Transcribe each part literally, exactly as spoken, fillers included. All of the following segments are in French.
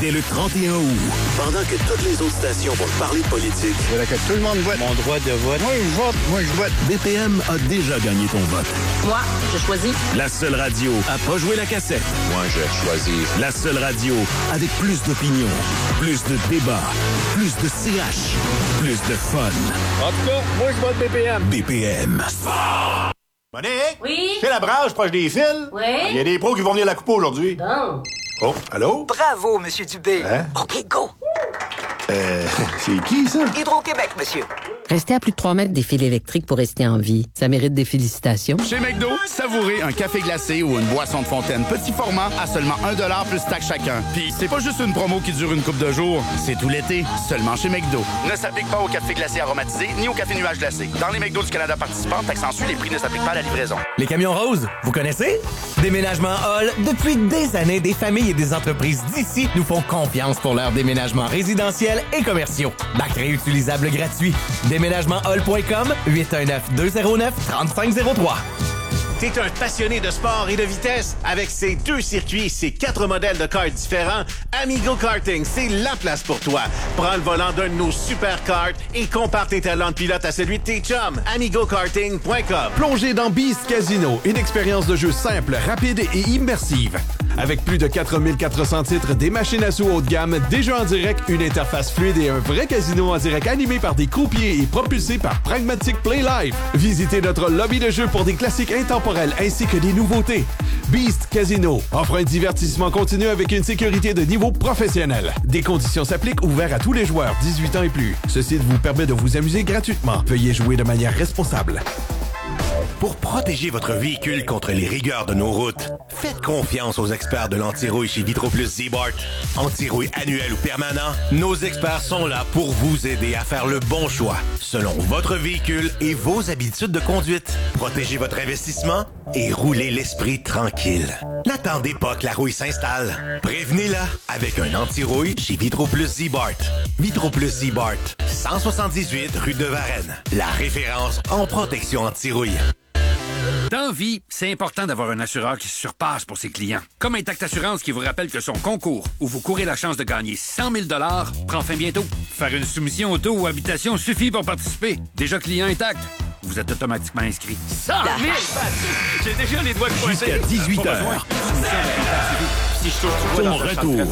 dès le trente et un août. Pendant que toutes les autres stations vont parler de politique. Je voudrais que tout le monde vote. Mon droit de vote. Moi, je vote. Moi, je vote. B P M a déjà gagné ton vote. Moi, je choisis. La seule radio à pas jouer la cassette. Moi, je choisis. La seule radio avec plus d'opinion, plus de débat, plus de C H, plus de fun. En tout cas, moi, je vote B P M. B P M. Monique? Oui? C'est la branche proche des fils? Oui? Il y a des pros qui vont venir la couper aujourd'hui. Bon. Oh, allô? Bravo, Monsieur Dubé. Hein? OK, go. Euh, c'est qui, ça? Hydro-Québec, monsieur. Rester à plus de trois mètres des fils électriques pour rester en vie, ça mérite des félicitations. Chez McDo, savourez un café glacé ou une boisson de fontaine petit format à seulement un dollar plus taxe chacun. Puis c'est pas juste une promo qui dure une couple de jours, c'est tout l'été, seulement chez McDo. Ne s'applique pas au café glacé aromatisé ni au café nuage glacé. Dans les McDo du Canada participants, taxe en les prix ne s'appliquent pas à la livraison. Les camions roses, vous connaissez? Déménagement Hall, depuis des années, des familles et des entreprises d'ici nous font confiance pour leur déménagement résidentiel et commerciaux. Bac réutilisable gratuit. déménagement hall point com, huit un neuf, deux zéro neuf, trois cinq zéro trois. T'es un passionné de sport et de vitesse? Avec ces deux circuits et ces quatre modèles de karts différents, Amigo Karting, c'est la place pour toi. Prends le volant d'un de nos super karts et compare tes talents de pilote à celui de tes chums. amigo karting point com. Plongez dans Beast Casino, une expérience de jeu simple, rapide et immersive. Avec plus de quatre mille quatre cents titres, des machines à sous haut de gamme, des jeux en direct, une interface fluide et un vrai casino en direct animé par des croupiers et propulsé par Pragmatic Play Live. Visitez notre lobby de jeu pour des classiques intemporels ainsi que des nouveautés. Beast Casino offre un divertissement continu avec une sécurité de niveau professionnel. Des conditions s'appliquent, ouvert à tous les joueurs dix-huit ans et plus. Ce site vous permet de vous amuser gratuitement. Veuillez jouer de manière responsable. Pour protéger votre véhicule contre les rigueurs de nos routes, faites confiance aux experts de l'anti-rouille chez Vitroplus Z-Bart. Anti-rouille annuel ou permanent, nos experts sont là pour vous aider à faire le bon choix selon votre véhicule et vos habitudes de conduite. Protégez votre investissement et roulez l'esprit tranquille. N'attendez pas que la rouille s'installe. Prévenez-la avec un anti-rouille chez Vitroplus Z-Bart. Vitroplus Z-Bart, cent soixante-dix-huit rue de Varennes. La référence en protection anti-rouille. Dans vie, c'est important d'avoir un assureur qui se surpasse pour ses clients. Comme Intact Assurance qui vous rappelle que son concours, où vous courez la chance de gagner cent mille dollars, prend fin bientôt. Faire une soumission auto ou habitation suffit pour participer. Déjà client Intact, vous êtes automatiquement inscrit. cent mille! J'ai déjà les doigts de pointer. Jusqu'à dix-huit heures. Si je trouve Ton retour.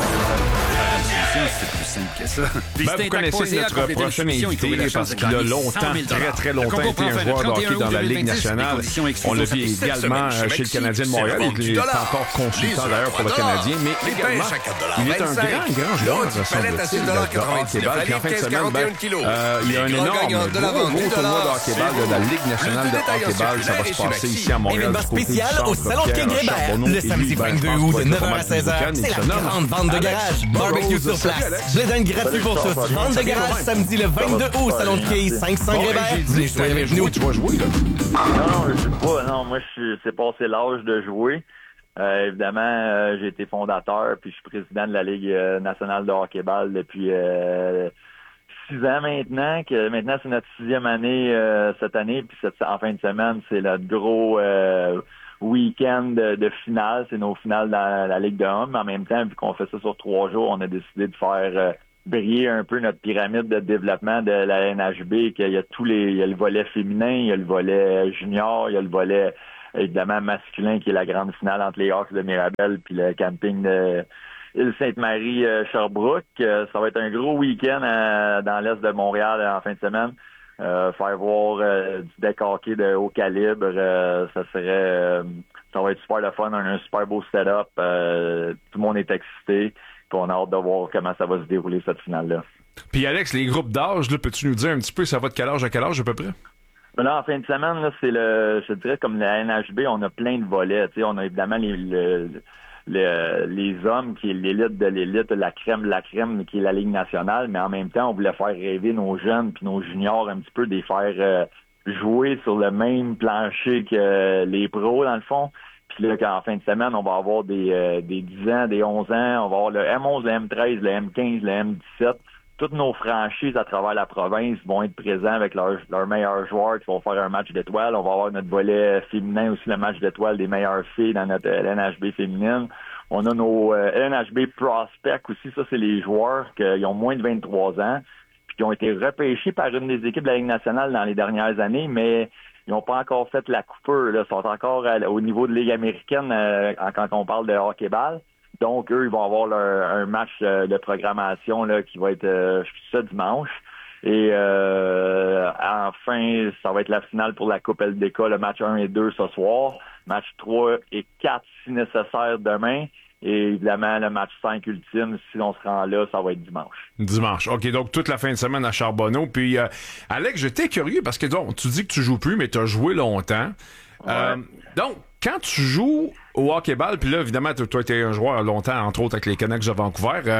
C'est plus simple que ça. Ben, vous connaissez notre prochain invité parce qu'il a longtemps, très très longtemps été un joueur de hockey dans la Ligue nationale. On l'a vu également chez le Canadien de Montréal. Il est encore consultant d'ailleurs pour le Canadien, mais également, il est un grand, grand joueur, semble-t-il, de hockey-ball. Puis en fin de semaine, ben, euh, il y a un énorme, gros, gros tournoi de hockey-ball de la Ligue nationale de hockey-ball. Ça va se passer ici à Montréal du côté du centre Pierre le samedi vingt-deux août de neuf heures à seize heures. C'est la grande vente de garage. Barbecue sur place. Je les donne gratuit pour tous. Vente de garage samedi le vingt-deux août, Salon de quai cinq cents Grébert. Venez jouer avec nous. Tu vas jouer, là? Non, je joue pas. Non, moi, je c'est passé l'âge de jouer. Euh, évidemment, euh, j'ai été fondateur, puis je suis président de la Ligue euh, nationale de hockey-ball depuis euh, six ans maintenant. Que maintenant, c'est notre sixième année euh, cette année, puis cette, en fin de semaine, c'est notre gros euh, week-end de, de finale. C'est nos finales dans la, la Ligue de hommes. Mais en même temps, vu qu'on fait ça sur trois jours, on a décidé de faire euh, briller un peu notre pyramide de développement de la N H B, qu'il y a tous les, il y a le volet féminin, il y a le volet junior, il y a le volet évidemment masculin qui est la grande finale entre les Hawks de Mirabel puis le camping de Île-Sainte-Marie euh, Sherbrooke. Euh, ça va être un gros week-end euh, dans l'est de Montréal euh, en fin de semaine. Euh, faire voir euh, du deck hockey de haut calibre, euh, ça serait euh, ça va être super le fun, on a un super beau setup, euh, tout le monde est excité, puis on a hâte de voir comment ça va se dérouler cette finale-là. Puis Alex, les groupes d'âge, là, peux-tu nous dire un petit peu ça va de quel âge à quel âge à peu près? Mais là, en fin de semaine, là, c'est le, je dirais comme la N H B, on a plein de volets. Tu sais, on a évidemment les, le, le, les hommes qui est l'élite de l'élite, la crème de la crème qui est la Ligue nationale, mais en même temps, on voulait faire rêver nos jeunes puis nos juniors un petit peu, de les faire euh, jouer sur le même plancher que les pros, dans le fond. Puis là, en fin de semaine, on va avoir des, euh, des dix ans, des onze ans, on va avoir le M onze, le M treize, le M quinze, le M dix-sept. Toutes nos franchises à travers la province vont être présents avec leurs leurs meilleurs joueurs qui vont faire un match d'étoiles. On va avoir notre volet féminin aussi, le match d'étoiles des meilleures filles dans notre N H B féminine. On a nos euh, L N H B Prospect aussi. Ça, c'est les joueurs qui ont moins de vingt-trois ans puis qui ont été repêchés par une des équipes de la Ligue nationale dans les dernières années, mais ils n'ont pas encore fait la coupure. Là. Ils sont encore à, au niveau de Ligue américaine euh, quand on parle de hockey-ball. Donc, eux, ils vont avoir leur, un match euh, de programmation là, qui va être euh, ce dimanche. Et euh, enfin, ça va être la finale pour la Coupe L D K, le match un et deux ce soir. Match trois et quatre si nécessaire demain. Et évidemment, le match cinq ultime, si on se rend là, ça va être dimanche. Dimanche. OK, donc toute la fin de semaine à Charbonneau. Puis, euh, Alex, j'étais curieux parce que donc, tu dis que tu joues plus, mais tu as joué longtemps. Ouais. Euh, donc, quand tu joues au hockey-ball, puis là, évidemment, toi, tu été un joueur longtemps, entre autres, avec les Canucks de Vancouver, euh,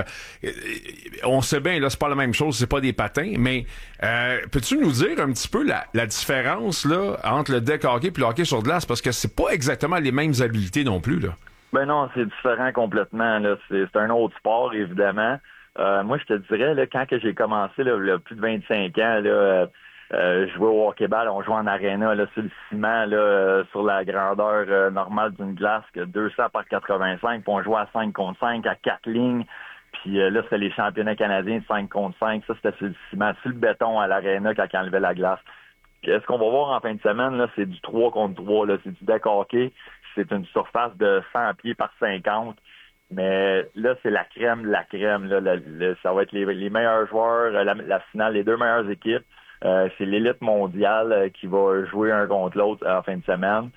on sait bien, là, c'est pas la même chose, c'est pas des patins, mais euh, peux-tu nous dire un petit peu la, la différence là entre le deck hockey et le hockey sur glace? Parce que c'est pas exactement les mêmes habiletés non plus, là. Ben non, c'est différent complètement. Là. C'est, c'est un autre sport, évidemment. Euh, moi, je te dirais, là, quand que j'ai commencé, là, là, plus de vingt-cinq ans, là, euh, euh, je jouais au hockey-ball, on jouait en aréna, là, sur le ciment, là, euh, sur la grandeur euh, normale d'une glace, que deux cents par quatre-vingt-cinq, puis on jouait à cinq contre cinq, à quatre lignes. Puis euh, là, c'était les championnats canadiens de cinq contre cinq. Ça, c'était sur le ciment, sur le béton à l'aréna quand on enlevait la glace. Puis, ce qu'on va voir en fin de semaine, là, c'est du trois contre trois, là, c'est du deck hockey. C'est une surface de cent pieds par cinquante. Mais là, c'est la crème de la crème. Là. Le, le, ça va être les, les meilleurs joueurs, la, la finale, les deux meilleures équipes. Euh, c'est l'élite mondiale euh, qui va jouer un contre l'autre en fin de semaine.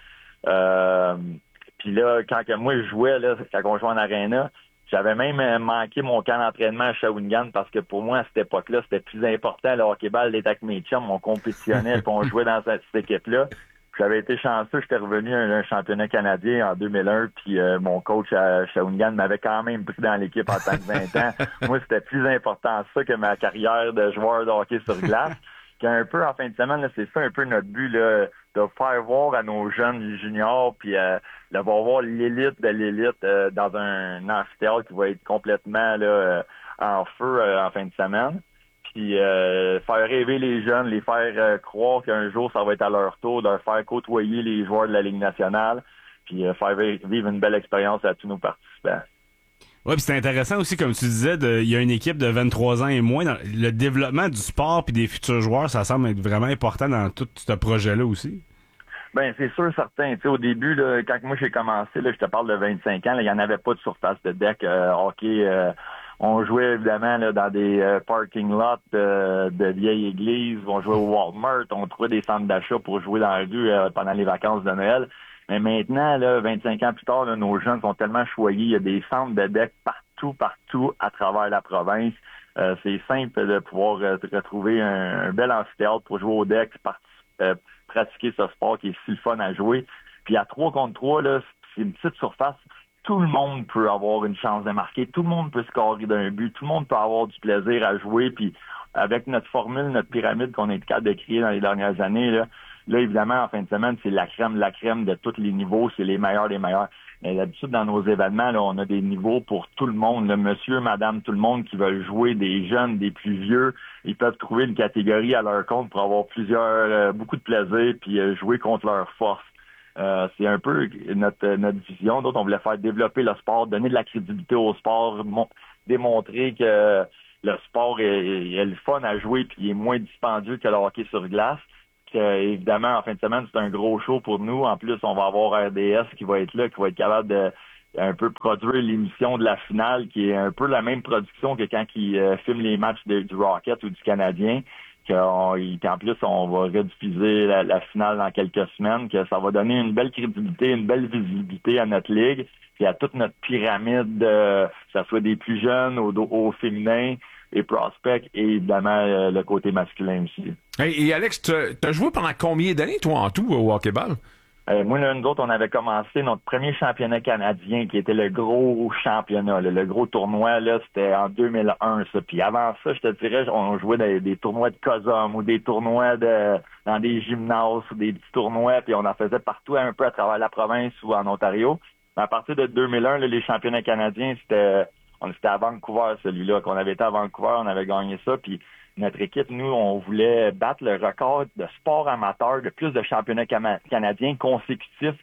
Euh, Puis là, quand que moi je jouais, là, quand on jouait en aréna, j'avais même manqué mon camp d'entraînement à Shawinigan parce que pour moi, à cette époque-là, c'était plus important le hockey-ball d'être avec mes chums. On compétitionnait et on jouait dans cette, cette équipe-là. J'avais été chanceux, j'étais revenu à un, un championnat canadien en deux mille un, puis euh, mon coach à Shawinigan m'avait quand même pris dans l'équipe en tant que vingt ans. Moi, c'était plus important ça que ma carrière de joueur de hockey sur glace. Qu'un peu, en fin de semaine, là, c'est ça un peu notre but, là, de faire voir à nos jeunes juniors, puis euh, de voir voir l'élite de l'élite euh, dans un amphithéâtre qui va être complètement là, euh, en feu euh, en fin de semaine. Puis euh, faire rêver les jeunes, les faire euh, croire qu'un jour ça va être à leur tour, de leur faire côtoyer les joueurs de la Ligue nationale, puis euh, faire vivre une belle expérience à tous nos participants. Oui, puis c'est intéressant aussi, comme tu disais, il y a une équipe de vingt-trois ans et moins. Dans le développement du sport puis des futurs joueurs, ça semble être vraiment important dans tout ce projet-là aussi. Ben c'est sûr, certain. Tu sais, au début, là, quand moi j'ai commencé, là, je te parle de vingt-cinq ans, il n'y en avait pas de surface de deck euh, hockey. Euh, On jouait évidemment là, dans des euh, parking lots euh, de vieilles églises. On jouait au Walmart. On trouvait des centres d'achat pour jouer dans la rue euh, pendant les vacances de Noël. Mais maintenant, là, vingt-cinq ans plus tard, là, nos jeunes sont tellement choyés. Il y a des centres de deck partout, partout à travers la province. Euh, c'est simple de pouvoir euh, retrouver un, un bel amphithéâtre pour jouer au deck, part- euh, pratiquer ce sport qui est si le fun à jouer. Puis à trois contre trois, là, c'est une petite surface. Tout le monde peut avoir une chance de marquer. Tout le monde peut scorer d'un but. Tout le monde peut avoir du plaisir à jouer. Puis avec notre formule, notre pyramide qu'on est capable de créer dans les dernières années, là, là, évidemment, en fin de semaine, c'est la crème, la crème de tous les niveaux. C'est les meilleurs des meilleurs. Mais d'habitude, dans nos événements, là, on a des niveaux pour tout le monde. Là, monsieur, madame, tout le monde qui veulent jouer, des jeunes, des plus vieux. Ils peuvent trouver une catégorie à leur compte pour avoir plusieurs, euh, beaucoup de plaisir puis euh, jouer contre leur force. Euh, c'est un peu notre, notre vision. D'autres, on voulait faire développer le sport, donner de la crédibilité au sport, mon- démontrer que le sport est, est le fun à jouer puis il est moins dispendieux que le hockey sur glace. Que, évidemment, en fin de semaine, c'est un gros show pour nous. En plus, on va avoir R D S qui va être là, qui va être capable de un peu produire l'émission de la finale, qui est un peu la même production que quand ils euh, filment les matchs de, du Rocket ou du Canadien. Qu'en plus, on va rediffuser la, la finale dans quelques semaines, que ça va donner une belle crédibilité, une belle visibilité à notre ligue, puis à toute notre pyramide, euh, que ce soit des plus jeunes au, au féminin, et prospects, et évidemment euh, le côté masculin aussi. Hey, et Alex, tu as joué pendant combien d'années, toi, en tout, au hockey-ball? Euh, moi, là, nous autres, on avait commencé notre premier championnat canadien, qui était le gros championnat, là, le gros tournoi, là, c'était en deux mille un, ça. Puis avant ça, je te dirais, on jouait des, des tournois de COSOM ou des tournois de dans des gymnases ou des petits tournois, puis on en faisait partout un peu à travers la province ou en Ontario. Mais à partir de deux mille un, là, les championnats canadiens, c'était on était à Vancouver, celui-là, qu'on avait été à Vancouver, on avait gagné ça, puis notre équipe, nous, on voulait battre le record de sport amateur de plus de championnats cam- canadiens consécutifs. Puis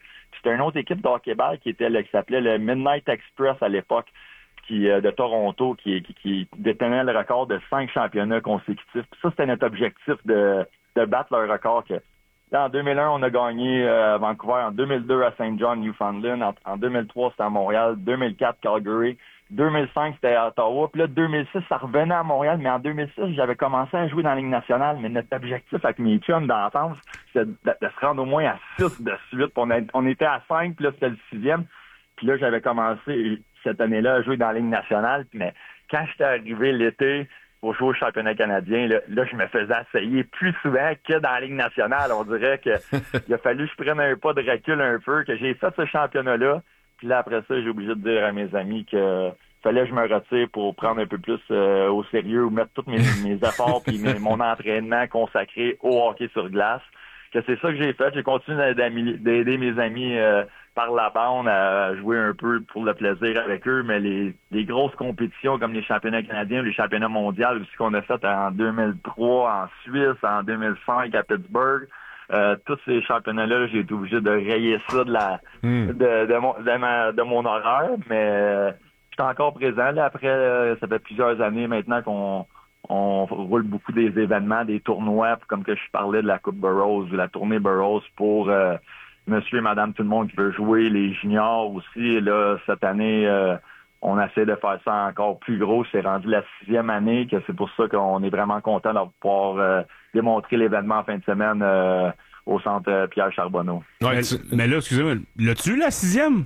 c'était une autre équipe de hockey-ball qui était là, qui s'appelait le Midnight Express à l'époque, qui euh, de Toronto, qui, qui, qui détenait le record de cinq championnats consécutifs. Puis ça, c'était notre objectif de, de battre leur record. Que, là, en deux mille un, on a gagné euh, à Vancouver. En deux mille deux, à Saint John, Newfoundland. En, en deux mille trois, c'était à Montréal. deux mille quatre, Calgary. deux mille cinq, c'était à Ottawa. Puis là, deux mille six, ça revenait à Montréal. Mais en deux mille six, j'avais commencé à jouer dans la Ligue nationale. Mais notre objectif avec mes chums d'enfance, c'était de, de se rendre au moins à six de suite. On, a, on était à cinq, puis là, c'était le sixième. Puis là, j'avais commencé cette année-là à jouer dans la Ligue nationale. Mais quand j'étais arrivé l'été pour jouer au championnat canadien, là, là, je me faisais essayer plus souvent que dans la Ligue nationale. On dirait que il a fallu que je prenne un pas de recul un peu, que j'ai fait ce championnat-là. Puis là, après ça, j'ai obligé de dire à mes amis que fallait que je me retire pour prendre un peu plus euh, au sérieux ou mettre tous mes, mes efforts puis mes, mon entraînement consacré au hockey sur glace. Que c'est ça que j'ai fait. J'ai continué d'aider mes amis euh, par la bande à jouer un peu pour le plaisir avec eux, mais les, les grosses compétitions comme les championnats canadiens, les championnats mondiaux, aussi qu'on a fait en deux mille trois en Suisse, en deux mille cinq à Pittsburgh, euh, tous ces championnats-là, j'ai été obligé de rayer ça de la mm. de, de, mon, de, ma, de mon horaire, mais euh, je suis encore présent. Là, après, euh, ça fait plusieurs années maintenant qu'on on roule beaucoup des événements, des tournois, comme que je parlais de la Coupe Burroughs, de la tournée Burroughs pour euh, monsieur et madame tout le monde qui veut jouer, les juniors aussi. Et là, cette année, euh, on essaie de faire ça encore plus gros. C'est rendu la sixième année, que c'est pour ça qu'on est vraiment content de pouvoir euh, démontrer l'événement en fin de semaine euh, au centre Pierre Charbonneau. Ouais, mais, mais là, excusez-moi, l'as-tu eu la sixième?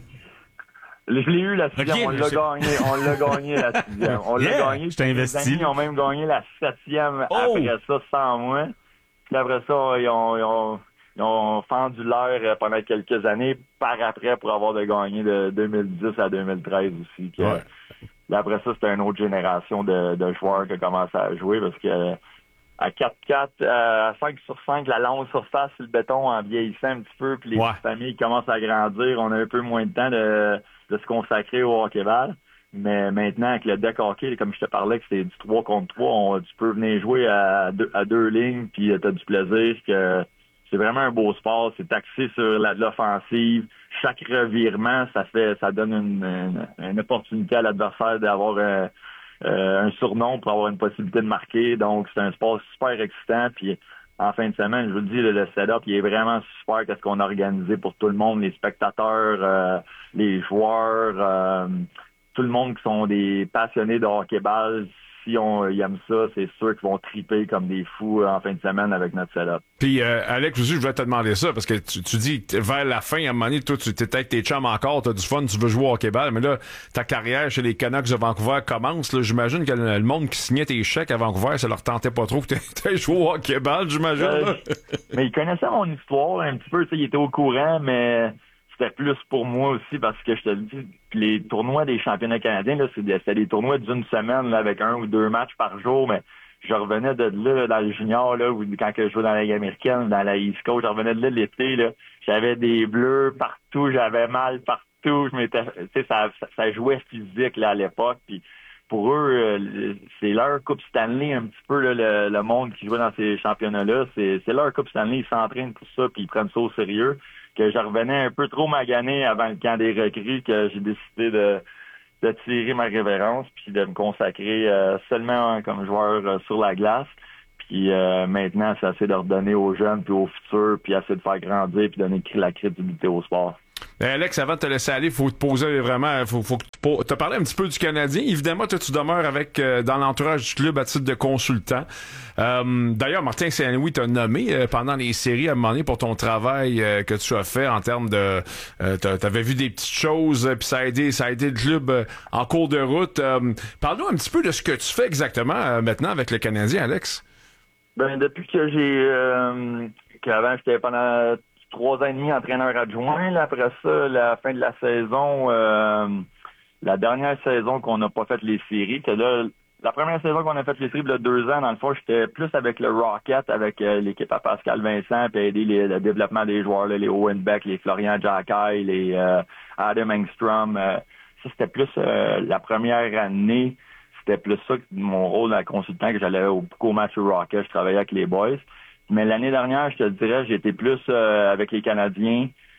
Je l'ai eu la sixième, okay, on l'a gagné, on l'a gagné la sixième. On yeah, l'a gagné. Je t'ai investi. Les amis ont même gagné la septième oh! après ça, sans moi. Puis après ça, ils ont, ils ont, ils ont fendu l'air pendant quelques années par après pour avoir de gagner de deux mille dix à deux mille treize aussi. Que, ouais. Puis après ça, c'était une autre génération de, de joueurs qui a commencé à jouer parce que à quatre quatre, à cinq sur cinq, la longue surface sur le béton en vieillissant un petit peu, puis les ouais. familles commencent à grandir, on a un peu moins de temps de de se consacrer au hockey-ball. Mais maintenant, avec le deck hockey, comme je te parlais, que c'est du trois contre trois, on, tu peux venir jouer à deux, à deux lignes, puis tu as du plaisir. Que c'est vraiment un beau sport. C'est axé sur la, l'offensive. Chaque revirement, ça fait, ça donne une, une, une opportunité à l'adversaire d'avoir un, euh, un surnom pour avoir une possibilité de marquer. Donc, c'est un sport super excitant. Puis en fin de semaine, je vous le dis, le, le setup, il est vraiment super qu'est-ce qu'on a organisé pour tout le monde, les spectateurs, euh, les joueurs, euh, tout le monde qui sont des passionnés de hockey-ball. Si on ils aiment ça, c'est sûr qu'ils vont triper comme des fous en fin de semaine avec notre setup. Puis, euh, Alex, aussi, je voulais te demander ça, parce que tu, tu dis, vers la fin, à un moment donné, toi, tu t'es avec tes chums encore, t'as du fun, tu veux jouer au hockey-ball, mais là, ta carrière chez les Canucks de Vancouver commence, là. J'imagine que le, le monde qui signait tes chèques à Vancouver, ça leur tentait pas trop que t'aies joué au hockey-ball, j'imagine. Euh, mais ils connaissaient mon histoire un petit peu, tu sais, ils étaient au courant, mais c'était plus pour moi aussi, parce que je te le dis, les tournois des championnats canadiens, là, c'est des, c'était des tournois d'une semaine, là, avec un ou deux matchs par jour, mais je revenais de là, dans le junior, là, où, quand je jouais dans la Ligue américaine, dans la East Coast, je revenais de là l'été, là. J'avais des bleus partout, j'avais mal partout, je m'étais, tu sais, ça, ça, ça jouait physique, là, à l'époque, puis pour eux, euh, c'est leur Coupe Stanley, un petit peu, là, le, le monde qui jouait dans ces championnats-là, c'est, c'est leur Coupe Stanley, ils s'entraînent pour ça, puis ils prennent ça au sérieux, que je revenais un peu trop magané avant le camp des recrues, que j'ai décidé de de tirer ma révérence puis de me consacrer euh, seulement comme joueur euh, sur la glace. Puis euh, maintenant, c'est assez de redonner aux jeunes puis aux futurs, puis assez de faire grandir puis donner la crédibilité au sport. Ben Alex, avant de te laisser aller, faut te poser vraiment, faut, faut que tu te parler un petit peu du Canadien. Évidemment, toi, tu demeures avec euh, dans l'entourage du club à titre de consultant. Euh, d'ailleurs, Martin Saint-Louis t'a nommé euh, pendant les séries à un moment donné pour ton travail euh, que tu as fait en termes de, euh, t'avais vu des petites choses, euh, puis ça a aidé, ça a aidé le club euh, en cours de route. Euh, parle-nous un petit peu de ce que tu fais exactement euh, maintenant avec le Canadien, Alex. Ben depuis que j'ai, euh, qu'avant j'étais pendant trois ans et demi entraîneur adjoint. Là, après ça, la fin de la saison, euh, la dernière saison qu'on n'a pas fait les séries, que là, la première saison qu'on a fait les séries, il y a deux ans, dans le fond, j'étais plus avec le Rocket, avec euh, l'équipe à Pascal Vincent, puis aider les, le développement des joueurs, là, les Owen Beck, les Florian Jacky, les euh, Adam Engstrom. Euh, ça, c'était plus euh, la première année, c'était plus ça que mon rôle de consultant, que j'allais au, au match au Rocket, je travaillais avec les boys. Mais l'année dernière, je te dirais, j'étais plus euh, avec les Canadiens,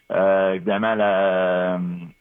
Euh, évidemment, la,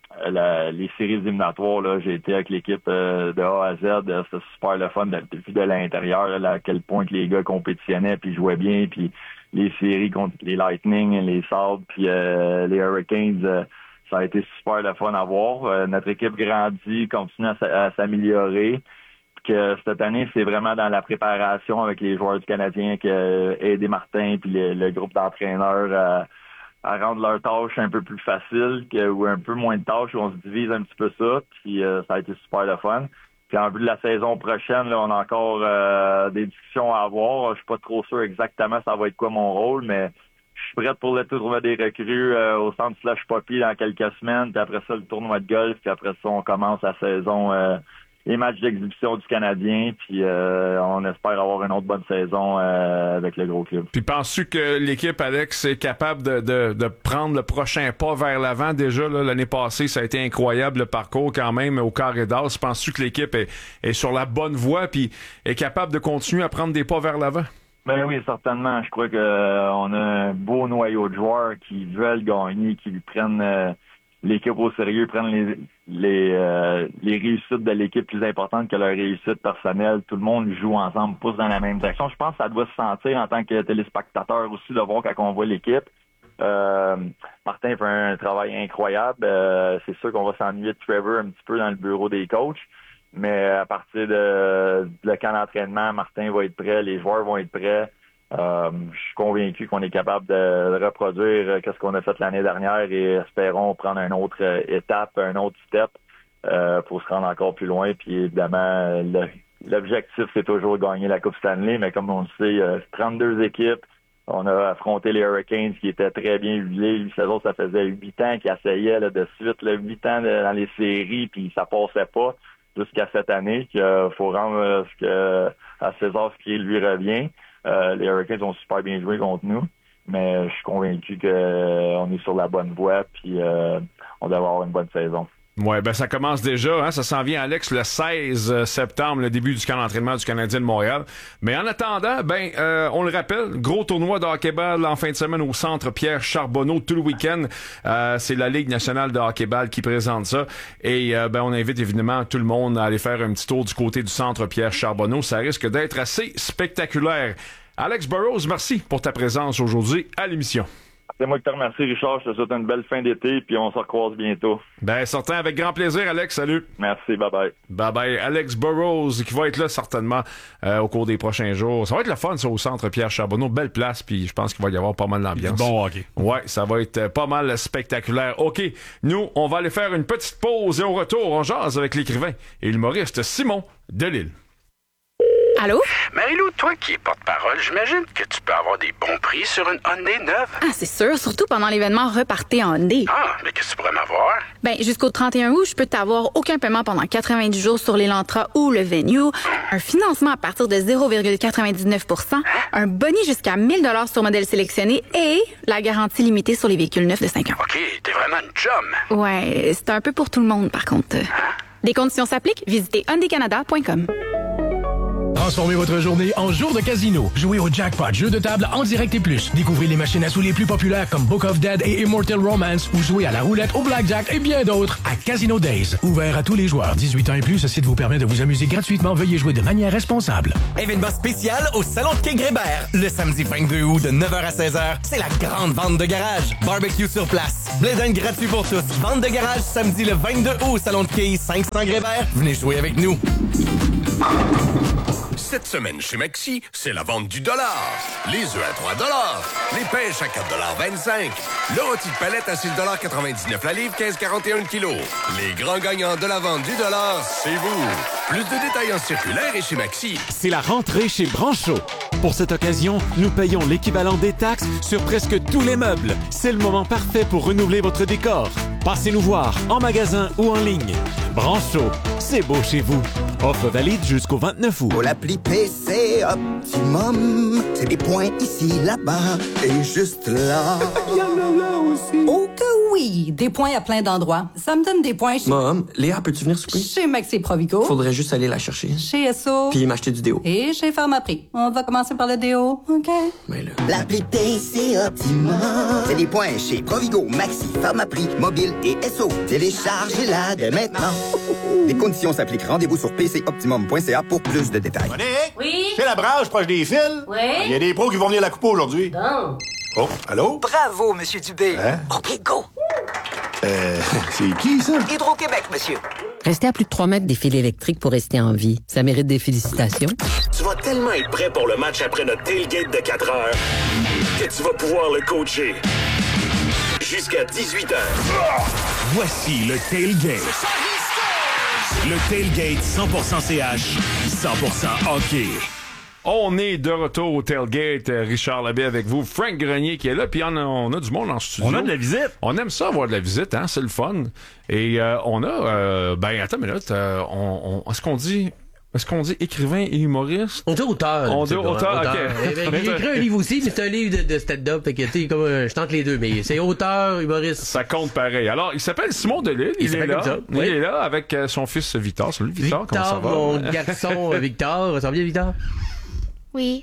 la, les séries éliminatoires, là, j'ai été avec l'équipe euh, de A à Z. C'était super le fun de, de, de l'intérieur, là, à quel point que les gars compétitionnaient puis jouaient bien. Puis les séries contre les Lightning, les Sabres, puis euh, les Hurricanes, euh, ça a été super le fun à voir. Euh, notre équipe grandit, continue à, à s'améliorer. Que cette année, c'est vraiment dans la préparation avec les joueurs du Canadien que euh, Eddie Martin puis le, le groupe d'entraîneurs à, à rendre leurs tâches un peu plus faciles que, ou un peu moins de tâches, où on se divise un petit peu ça. Puis euh, ça a été super le fun. Puis en vue de la saison prochaine, là, on a encore euh, des discussions à avoir. Je suis pas trop sûr exactement ça va être quoi mon rôle, mais je suis prêt pour le tournoi des recrues euh, au centre Slash Poppy dans quelques semaines. Puis après ça, le tournoi de golf. Puis après ça, on commence la saison, euh, les matchs d'exhibition du Canadien. Puis euh, on espère avoir une autre bonne saison euh, avec le gros club. Puis penses-tu que l'équipe, Alex, est capable de, de, de prendre le prochain pas vers l'avant? Déjà, là, l'année passée, ça a été incroyable le parcours quand même au carré d'as. Penses-tu que l'équipe est, est sur la bonne voie puis est capable de continuer à prendre des pas vers l'avant? Ben oui, certainement. Je crois que euh, on a un beau noyau de joueurs qui veulent gagner, qui prennent euh, l'équipe au sérieux, prennent les les, euh, les réussites de l'équipe plus importantes que leur réussite personnelle. Tout le monde joue ensemble, pousse dans la même direction. Je pense que ça doit se sentir en tant que téléspectateur aussi de voir quand on voit l'équipe. Euh, Martin fait un travail incroyable. Euh, c'est sûr qu'on va s'ennuyer de Trevor un petit peu dans le bureau des coachs. Mais à partir de, de le camp d'entraînement, Martin va être prêt, les joueurs vont être prêts. Euh, je suis convaincu qu'on est capable de, de reproduire ce qu'on a fait l'année dernière et espérons prendre une autre étape, un autre step euh, pour se rendre encore plus loin. Puis évidemment, le, l'objectif, c'est toujours de gagner la Coupe Stanley, mais comme on le sait, euh, trente-deux équipes. On a affronté les Hurricanes qui étaient très bien huilés. Les autres, ça faisait huit ans qu'ils essayaient là, de suite, là, huit ans de, dans les séries, puis ça passait pas. Jusqu'à cette année, qu'il faut rendre euh, ce que, à César ce qui lui revient. Euh, les Hurricanes ont super bien joué contre nous, mais je suis convaincu qu'on euh, est sur la bonne voie puis euh, on devrait avoir une bonne saison. Ouais, ben ça commence déjà, hein, ça s'en vient, Alex, le seize septembre, le début du camp d'entraînement du Canadien de Montréal. Mais en attendant, ben euh, on le rappelle, gros tournoi de hockey-ball en fin de semaine au centre Pierre Charbonneau tout le week-end. Euh, c'est la Ligue nationale de hockey-ball qui présente ça. Et euh, ben on invite évidemment tout le monde à aller faire un petit tour du côté du centre Pierre Charbonneau. Ça risque d'être assez spectaculaire. Alex Burrows, merci pour ta présence aujourd'hui à l'émission. C'est moi qui te remercie, Richard. Je te souhaite une belle fin d'été, puis on se recroise bientôt. Ben, certain, avec grand plaisir, Alex. Salut. Merci, bye-bye. Bye-bye. Alex Burrows, qui va être là certainement euh, au cours des prochains jours. Ça va être le fun, ça, au centre Pierre Charbonneau. Belle place, puis je pense qu'il va y avoir pas mal d'ambiance. Bon hockey. Ouais, ça va être pas mal spectaculaire. OK, nous, on va aller faire une petite pause et au retour, on jase avec l'écrivain et l'humoriste Simon Delille. Allô? Marie-Lou, toi qui es porte-parole, j'imagine que tu peux avoir des bons prix sur une Hyundai neuve. Ah, c'est sûr, surtout pendant l'événement Repartez en Hyundai. Ah, mais qu'est-ce que tu pourrais m'avoir? Ben, jusqu'au trente et un août, je peux t'avoir aucun paiement pendant quatre-vingt-dix jours sur l'Elantra ou le Venue, un financement à partir de zéro virgule quatre-vingt-dix-neuf pour cent, un boni jusqu'à mille dollars sur modèle sélectionné et la garantie limitée sur les véhicules neufs de cinq ans. OK, t'es vraiment une chum. Ouais, c'est un peu pour tout le monde, par contre. Hein? Les conditions s'appliquent. Visitez hyundai canada point com. Transformez votre journée en jour de casino. Jouez au Jackpot, jeu de table en direct et plus. Découvrez les machines à sous les plus populaires comme Book of Dead et Immortal Romance ou jouez à la roulette, au blackjack et bien d'autres à Casino Days. Ouvert à tous les joueurs. dix-huit ans et plus, ce site vous permet de vous amuser gratuitement. Veuillez jouer de manière responsable. Événement spécial au Salon de Quai Grébert. Le samedi vingt-deux août de neuf heures à seize heures, c'est la grande vente de garage. Barbecue sur place. Blaisdin gratuit pour tous. Vente de garage samedi le vingt-deux août au Salon de Quai cinq cents Grébert. Venez jouer avec nous. Cette semaine chez Maxi, c'est la vente du dollar. Les œufs à trois dollars. Les pêches à quatre vingt-cinq. Le rôti de palette à six quatre-vingt-dix-neuf la livre, quinze quarante et un le kilo. Les grands gagnants de la vente du dollar, c'est vous. Plus de détails en circulaire et chez Maxi. C'est la rentrée chez Branchot. Pour cette occasion, nous payons l'équivalent des taxes sur presque tous les meubles. C'est le moment parfait pour renouveler votre décor. Passez nous voir en magasin ou en ligne. Branchot, c'est beau chez vous. Offre valide jusqu'au vingt-neuf août. Pour l'appli P C Optimum, c'est des points ici, là-bas et juste là. Il y en a là aussi. Oh que oui! oui, des points à plein d'endroits. Ça me donne des points chez... Mom, Léa, peux-tu venir souper? Chez Maxi Provigo. Faudrait juste aller la chercher. Chez Esso. Puis m'acheter du déo. Et chez Pharmaprix. On va commencer par le déo, OK? Mais là... L'appli P C Optimum. C'est des points chez Provigo, Maxi, Pharmaprix, Mobile et S O. Téléchargez-la dès maintenant. Les conditions s'appliquent. Rendez-vous sur p c optimum point c a pour plus de détails. Monique? Oui? C'est la branche proche des fils? Oui? Il y a des pros qui vont venir la couper aujourd'hui. Bon. Oh, allô? Bravo, Monsieur Dubé. Hein? OK, go. Euh, c'est qui, ça? Hydro-Québec, monsieur. Rester à plus de trois mètres des fils électriques pour rester en vie, ça mérite des félicitations. Tu vas tellement être prêt pour le match après notre tailgate de quatre heures que tu vas pouvoir le coacher jusqu'à dix-huit heures. Voici le tailgate. Le tailgate cent pour cent C H, cent pour cent hockey. On est de retour au tailgate. Richard Labbé avec vous. Frank Grenier qui est là. Puis on a, on a du monde en studio. On a de la visite. On aime ça avoir de la visite, hein. C'est le fun. Et euh, on a... Euh, ben, attends une minute. Euh, on, on, est-ce qu'on dit... Est-ce qu'on dit écrivain et humoriste? On dit auteur. On dit auteur, auteur. OK. Eh ben, j'ai écrit un livre aussi, mais c'est un livre de, de stand-up. Fait que, tu sais, comme, euh, je tente les deux, mais c'est auteur, humoriste. Ça compte pareil. Alors, il s'appelle Simon Delille. Il, Il est là. comme ça, Il oui. est là avec euh, son fils Victor. Salut, Victor. Comment ça va? Mon garçon, euh, Victor. Ça va bien, Victor? Oui.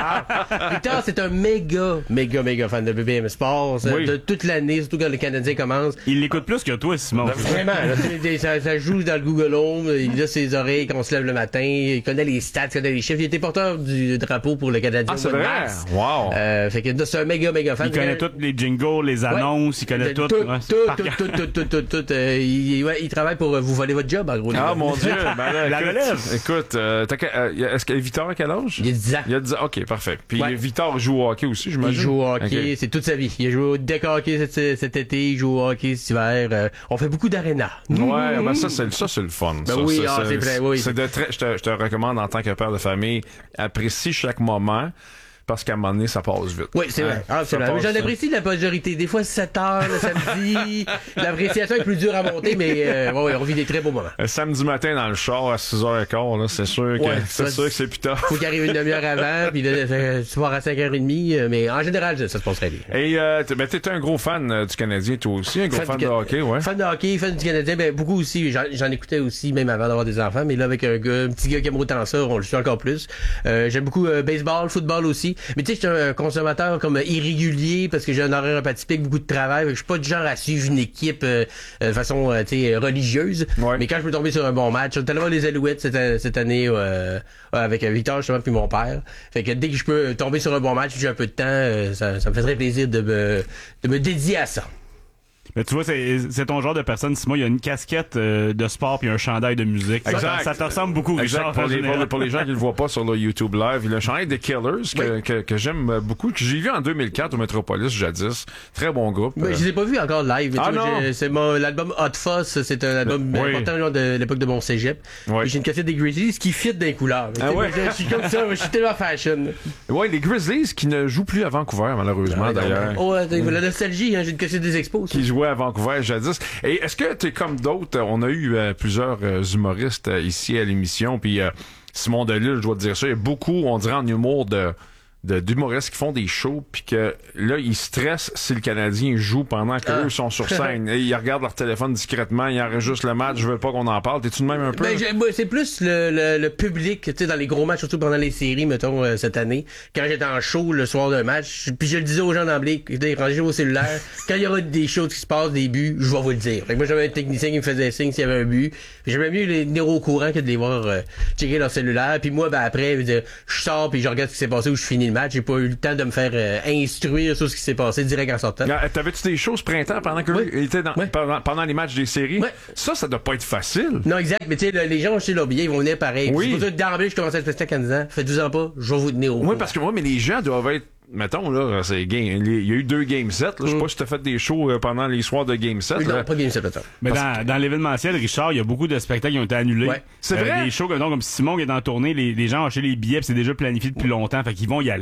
Victor, c'est un méga, méga, méga fan de B B M Sports. Oui. De toute l'année, surtout quand le Canadien commence. Il l'écoute plus que toi, Simon. Vraiment, là, ça, ça joue dans le Google Home, il a ses oreilles quand on se lève le matin, il connaît les stats, il connaît les chiffres. Il était porteur du drapeau pour le Canadien. Ah, c'est au mois de vrai? mars. Wow. Euh, fait que c'est un méga, méga fan. Il connaît tous les jingles, les annonces, il connaît tout. Tout, Ouais, tout, par tout, cœur. tout, tout, tout, tout, tout. Euh, il, ouais, il travaille pour euh, vous voler votre job, en gros. Ah, mon Dieu. Ben là, La écoute, relève. Écoute, euh, t'as quel- euh, est-ce que Victor a quel âge? Il a dix ans. Il a dix ans. OK, parfait. Puis Ouais. Victor joue au hockey aussi, j'imagine? Il joue au hockey, OK. c'est toute sa vie. Il a joué au deck hockey cet, cet été, il joue au hockey cet hiver. Euh, on fait beaucoup d'aréna. Ouais, ben ça, c'est, ça, c'est le fun. Ben ça. oui, c'est, ah, c'est vrai, oui. C'est de très, je te, je te recommande en tant que père de famille, apprécie chaque moment. Parce qu'à un moment donné, ça passe vite. Oui, c'est vrai. Hein? Ah, c'est Ça vrai. passe J'en vite. apprécie la majorité. Des fois, sept heures le samedi. L'appréciation est plus dure à monter, mais euh, ouais, ouais, on vit des très beaux moments. Euh, samedi matin dans le char à six heures quinze, là, c'est sûr que Ouais, c'est ça, sûr que c'est plus tard. Faut qu'il arrive une demi-heure avant, puis là, euh, tu pars à cinq heures trente, mais en général, ça se passe très bien. Et euh, t'es, ben, t'es un gros fan euh, du Canadien, toi aussi, un gros fan, du de Ca- hockey, ouais. Fan de hockey, fan du Canadien, ben beaucoup aussi. J'en, j'en écoutais aussi, même avant d'avoir des enfants, mais là, avec un gars, un petit gars qui aime autant ça, on le suit encore plus. Euh, j'aime beaucoup euh, baseball, football aussi. Mais tu sais, je suis un consommateur comme irrégulier parce que j'ai un horaire un peu atypique, beaucoup de travail. Fait que je suis pas du genre à suivre une équipe euh, de façon euh, tu sais, religieuse. Mais quand je peux tomber sur un bon match, je suis allé voir les Alouettes cette, cette année euh, avec Victor justement puis mon père. Fait que dès que je peux tomber sur un bon match, j'ai un peu de temps, euh, ça, ça me fait très plaisir de me, de me dédier à ça. Mais tu vois, c'est, c'est ton genre de personne, Simon. Il y a une casquette euh, de sport puis un chandail de musique. Ça, Exact. ça te ressemble beaucoup, Exact. Richard. Pour en les, pour, général. les, pour les gens qui ne le voient pas sur le YouTube Live, il a le chandail des Killers que, que, que j'aime beaucoup, que j'ai vu en deux mille quatre au Metropolis jadis. Très bon groupe. Mais je les ai pas vus encore live. Mais Ah tu vois, non? j'ai- c'est mon, l'album Hot Fuzz, c'est un album Oui. important genre, de l'époque de mon cégep. Oui. Puis j'ai une cassette des Grizzlies qui fit dans les couleurs. Ah ouais? Je suis comme ça, je suis tellement fashion. Ouais, les Grizzlies qui ne jouent plus à Vancouver, malheureusement, Ah, d'ailleurs. Oh, attends, la nostalgie, hein, j'ai une cassette des expos. Qui jouaient à Vancouver jadis. Et est-ce que t'es comme d'autres? On a eu euh, plusieurs euh, humoristes euh, ici à l'émission, puis euh, Simon Delille, je dois te dire ça, il y a beaucoup, on dirait en humour, de, de d'humoristes qui font des shows, puis que là, ils stressent si le Canadien joue pendant qu'eux Ah. sont sur scène. Et ils regardent leur téléphone discrètement, ils enregistrent le match, je veux pas qu'on en parle. T'es-tu de même un peu? Ben, j'ai- moi, c'est plus le, le, le public, tu sais, dans les gros matchs, surtout pendant les séries, mettons, euh, cette année. Quand j'étais en show le soir d'un match, puis je le disais aux gens d'emblée, écoutez, rangez vos cellulaires. Quand il y aura des choses qui se passent, des buts, je vais vous le dire. Fait que moi, j'avais un technicien qui me faisait signe s'il y avait un but. Puis j'aimais mieux les tenir au courant que de les voir euh, checker leur cellulaire. Puis moi, ben après, je veux dire, je sors puis je regarde ce qui s'est passé ou je finis le match. J'ai pas eu le temps de me faire euh, instruire sur ce qui s'est passé direct en sortant. Ah, T'avais-tu des shows ce printemps pendant que Oui. ils étaient dans, pendant, pendant les matchs des séries? Ça, ça doit pas être facile. Non, exact. Mais tu sais, le- les gens ont acheté leur billet, ils vont venir pareil. Oui. C'est pour ça que d'emblée, je commençais à le spectacle en disant, faites-vous en pas, je vais vous tenir au courant. Oui, parce que moi, mais les gens doivent être. Mettons, là, c'est game. Il y a eu deux Game sept. Je sais pas si t'as fait des shows euh, pendant les soirs de Game sept. Non, là. pas Game sept, attends. Mais Parce dans, dans l'événementiel, Richard, il y a beaucoup de spectacles qui ont été annulés. Ouais. C'est vrai? Des shows comme, non, comme Simon qui est en tournée, les, les gens ont acheté les billets, puis c'est déjà planifié depuis longtemps, fait qu'ils vont y aller.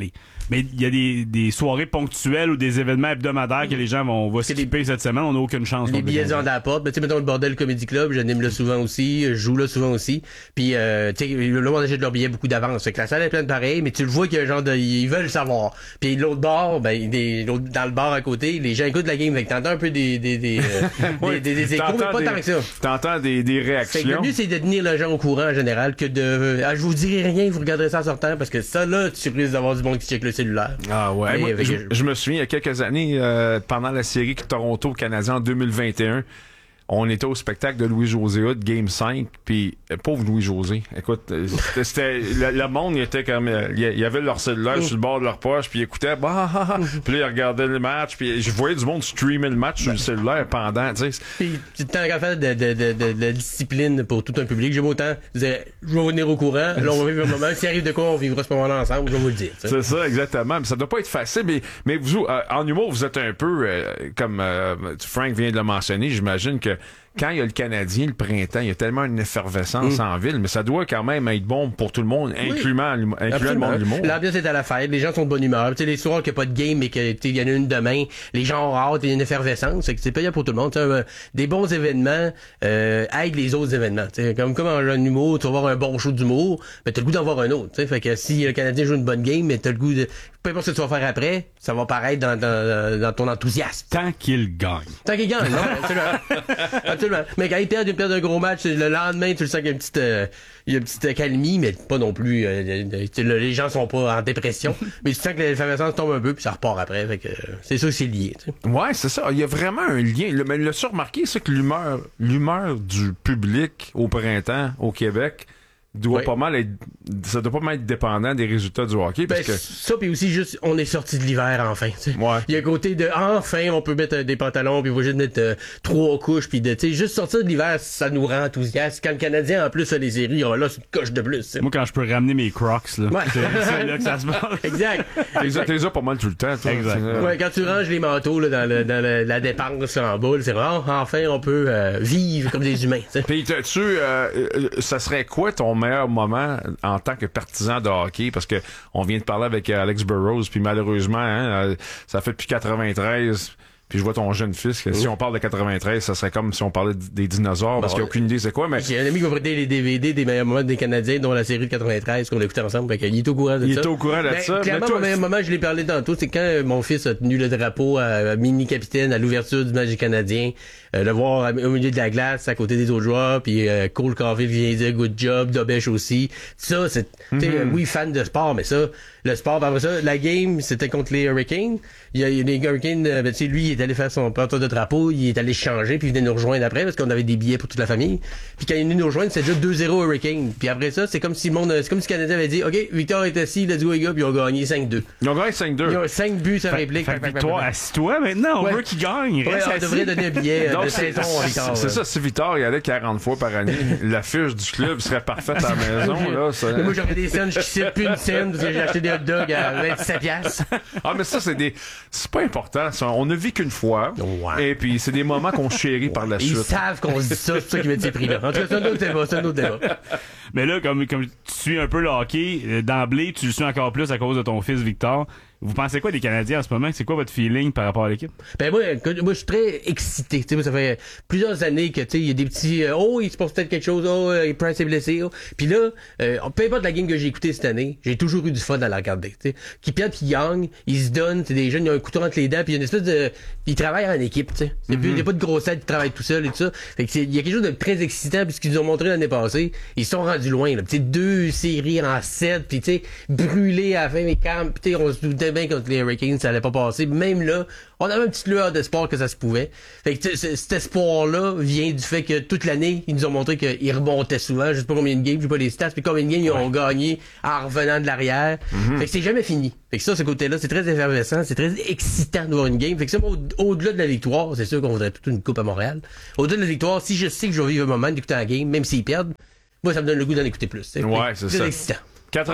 Mais il y a des, des soirées ponctuelles ou des événements hebdomadaires que les gens vont va skipper cette semaine. On n'a aucune chance. Les billets sont à la porte. Mais tu sais, mettons le Bordel Comedy Club, j'anime là souvent aussi, je joue là souvent aussi. Puis, euh, tu sais, le monde achète leurs billets beaucoup d'avance. Fait que la salle est pleine pareil, mais tu le vois qu'il y a un genre de, ils veulent savoir. Puis l'autre bar, ben, des, l'autre, dans le bar à côté, les gens écoutent la game. Fait que t'entends un peu des, des, des, euh, oui, des, des, des échos, mais pas des, tant que ça. T'entends des, des réactions. Fait que le mieux, c'est de tenir les gens au courant en général que de, ah, je vous dirai rien, vous regarderez ça en sortant, parce que ça, là, tu risques d'avoir du monde qui check le cellulaire. Ah ouais. Moi, je, je... je me souviens, il y a quelques années, euh, pendant la série Toronto-Canadien en deux mille vingt et un, on était au spectacle de Louis-José Hood, Game cinq, puis euh, pauvre Louis-José. Écoute, c'était, c'était le, le monde, il était comme, il y avait leur cellulaire sur le bord de leur poche, puis ils écoutaient, bah, ah, ah, puis là, ils regardaient le match, puis je voyais du monde streamer le match sur le cellulaire pendant, tu sais. Puis, tu t'en as fait de, de, de, de, de discipline pour tout un public. J'aime autant dire, je vais venir au courant, là, on va vivre un moment. S'il arrive de quoi, on vivra ce moment-là ensemble, je vais vous le dire. T'sais. C'est ça, exactement. Mais ça doit pas être facile, mais, mais vous, euh, en humour, vous êtes un peu, euh, comme euh, Frank vient de le mentionner, j'imagine que quand il y a le Canadien, le printemps, il y a tellement une effervescence mm. en ville, mais ça doit quand même être bon pour tout le monde, oui. incluant, incluant le monde de l'humour. L'ambiance est à la fête, les gens sont de bonne humeur. Tu sais, les soirs qu'il n'y a pas de game, mais qu'il y en a une demain, les gens ont hâte, il y a une effervescence, c'est que c'est payant pour tout le monde. T'sais, euh, des bons événements euh, aident les autres événements. T'sais, comme comme en jeune humour, tu vas voir un bon show d'humour, mais t'as le goût d'en voir un autre. T'sais, fait que si le Canadien joue une bonne game, mais t'as le goût de... Peu importe ce que tu vas faire après, ça va paraître dans, dans, dans ton enthousiasme. Tant qu'il gagne. Tant qu'il gagne, non, absolument. absolument. Mais quand il perd, il perd un gros match, le lendemain, tu le sens qu'il y a une petite, euh, il y a une petite accalmie, mais pas non plus, euh, les gens sont pas en dépression, mais tu sens que l'effervescence tombe un peu, puis ça repart après, fait que c'est ça que c'est lié, tu sais. Ouais, c'est ça. Il y a vraiment un lien. Le, mais l'as-tu remarqué, c'est que l'humeur, l'humeur du public au printemps, au Québec, doit ouais. pas mal être, ça doit pas mal être dépendant des résultats du hockey. Ben, parce que... ça, puis aussi juste, on est sorti de l'hiver enfin. T'sais. Ouais. Il y a un côté de, enfin, on peut mettre euh, des pantalons, puis on va juste mettre euh, trois couches, puis de, tu sais, juste sortir de l'hiver, ça nous rend enthousiastes. Quand le Canadien, en plus, a les séries, oh, là, c'est une coche de plus. T'sais. Moi, quand je peux ramener mes Crocs, là, ouais. c'est, c'est là que ça se passe. Exact. T'es les as pas mal tout le temps, toi. Exact. Ouais, quand tu ranges les manteaux là, dans, le, dans le, la dépense en boule, c'est vraiment, oh, enfin, on peut euh, vivre comme des humains. T'sais. Puis, tu, euh, ça serait quoi ton meilleur moment en tant que partisan de hockey, parce que on vient de parler avec Alex Burrows, puis malheureusement, hein, ça fait depuis quatre-vingt-treize, puis je vois ton jeune fils, que si on parle de quatre-vingt-treize, ça serait comme si on parlait des dinosaures, parce bon, qu'il n'y a aucune idée c'est quoi, mais... J'ai un ami qui va prêter les D V D des meilleurs moments des Canadiens, dont la série de quatre-vingt-treize qu'on a écouté ensemble, fait qu'il est au courant de il ça. Il est au courant de ben, ça. Clairement, toi, mon meilleur moment, je l'ai parlé tantôt, c'est quand mon fils a tenu le drapeau à, à mini-capitaine à l'ouverture du match des Canadiens, euh, le voir au milieu de la glace, à côté des autres joueurs, puis euh, Cole Caulfield vient dire good job, Dobesh aussi. Ça, c'est, mm-hmm. tu sais, oui, fan de sport, mais ça, le sport, après ça, la game, c'était contre les Hurricanes. Il y a, il y a les Hurricanes, ben, tu sais, lui, il est allé faire son porteur de drapeau, il est allé changer, puis il venait nous rejoindre après, parce qu'on avait des billets pour toute la famille. Puis quand il est venu nous rejoindre, c'était déjà deux zéro Hurricane. Puis après ça, c'est comme si le monde, c'est comme si le Canadien avait dit, OK, Victor est assis, let's go les gars, puis ils ont gagné cinq deux. Ils ont gagné cinq deux. Ils ont cinq buts sur réplique. Fait, fait, Victor, assis-toi maintenant, on ouais. veut qu'il gagne. Ouais, on assis. devrait donner un billet Donc, de saison à Victor. C'est ça, si Victor, il allait quarante fois par année, la fiche du club serait parfaite à la maison, là. Ça... Moi, j'aurais des scènes, je cite plus une scène, parce que j'ai acheté des hot dogs à vingt-sept piastres. Ah, mais ça, c'est des, c'est pas important. Ça. On ne vit qu'une fois. Ouais. Et puis, c'est des moments qu'on chérit ouais. par la Ils suite. Ils savent qu'on se dit ça, c'est pour ça qu'ils mettent ces prix-là. En tout cas, c'est un autre débat, c'est un autre débat. Mais là, comme, comme tu suis un peu le hockey, d'emblée, tu le suis encore plus à cause de ton fils Victor. Vous pensez quoi des Canadiens en ce moment? C'est quoi votre feeling par rapport à l'équipe? Ben moi, moi je suis très excité. T'sais, moi, ça fait plusieurs années que il y a des petits euh, oh, il se passe peut-être quelque chose, oh, euh, Price est blessé. Oh. Puis là, euh, peu importe la game que j'ai écoutée cette année, j'ai toujours eu du fun à la regarder. T'sais. Qui perdent, qui gagnent, ils se donnent, c'est des jeunes, ils ont un couteau entre les dents, puis il y a une espèce de. Ils travaillent en équipe, tu sais. Il n'y a pas de grosse tête qui travaille tout seul et tout ça. Fait que il y a quelque chose de très excitant, puis ce qu'ils nous ont montré l'année passée, ils sont rendus loin. Là. T'sais, deux séries en sept, puis tu sais, brûlés à la fin, mais quand on se doutait bien contre les Hurricanes, ça allait pas passer. Même là, on avait une petite lueur d'espoir que ça se pouvait. Fait que cet espoir-là vient du fait que toute l'année, ils nous ont montré qu'ils remontaient souvent. Je sais pas combien de games, je sais pas les stats, puis combien de games ils ont ouais. gagné en revenant de l'arrière. Mm-hmm. Fait que c'est jamais fini. Fait que ça, ce côté-là, c'est très effervescent, c'est très excitant de voir une game. Fait que ça, au- au-delà de la victoire, c'est sûr qu'on voudrait toute une coupe à Montréal. Au-delà de la victoire, si je sais que je vais vivre un moment d'écouter la game, même s'ils perdent, moi, ça me donne le goût d'en écouter plus. T'sais. Ouais, c'est très ça. excitant.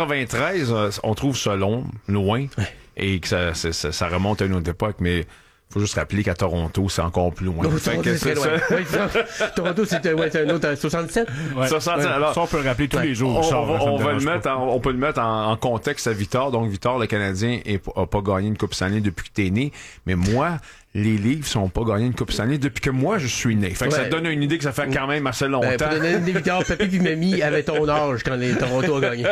quatre-vingt-treize, on trouve ça long, loin, ouais. et que ça, ça, ça remonte à une autre époque, mais faut juste rappeler qu'à Toronto, c'est encore plus loin. Non, Fait Toronto, que c'est c'est très loin. ça. Oui, ça. Toronto, c'est ouais, c'est un autre euh, soixante-dix-sept. Ouais. soixante-sept, Ouais. alors, ça, on peut le rappeler tous Ouais. les jours. On, Charles, on va, ça me on va le dérange mettre pas. en, on peut le mettre en, en contexte à Victor. Donc, Victor, le Canadien, n'a pas gagné une Coupe Stanley depuis que t'es né. Mais moi, les Leafs sont pas gagné une Coupe Stanley depuis que moi, je suis né. Fait que Ouais. ça te donne une idée que ça fait quand même assez longtemps. Ben, pour donner une idée, Victor, Papy puis Mamie avaient ton âge quand les Toronto a gagné.